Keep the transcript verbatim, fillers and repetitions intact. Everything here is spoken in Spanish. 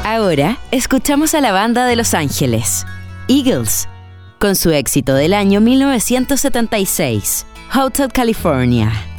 Ahora escuchamos a la banda de Los Ángeles, Eagles, con su éxito del año mil novecientos setenta y seis, Hotel California.